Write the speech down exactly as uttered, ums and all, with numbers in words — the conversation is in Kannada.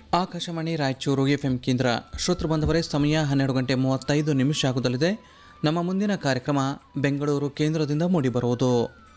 ಆಕಾಶವಾಣಿ ರಾಯಚೂರು ಎಫ್ ಎಂ ಕೇಂದ್ರ. ಶ್ರೋತೃ ಬಂಧವರೇ, ಸಮಯ ಹನ್ನೆರಡು ಗಂಟೆ ಮೂವತ್ತೈದು ನಿಮಿಷ ಆಗುತ್ತಲಿದೆ. ನಮ್ಮ ಮುಂದಿನ ಕಾರ್ಯಕ್ರಮ ಬೆಂಗಳೂರು ಕೇಂದ್ರದಿಂದ ಮೂಡಿಬರುವುದು.